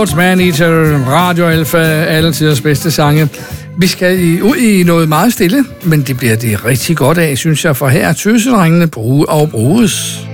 Maneater, Radio Alfa, alle tiders bedste sange. Vi skal ud i noget meget stille, men det bliver det rigtig godt af, synes jeg, for her er Tøsedrengene Bruge og Bruges.